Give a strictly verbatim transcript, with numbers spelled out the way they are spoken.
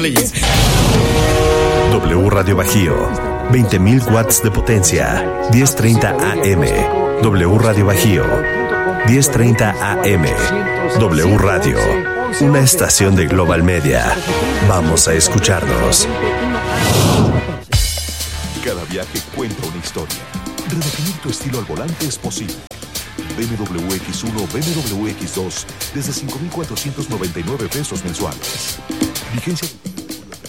W Radio Bajío, veinte mil watts de potencia, diez treinta A M. W Radio Bajío, diez treinta A M. W Radio, una estación de Global Media. Vamos a escucharnos. Cada viaje cuenta una historia. Redefinir tu estilo al volante es posible. B M W X uno, B M W X dos, desde cinco mil cuatrocientos noventa y nueve pesos mensuales. Vigencia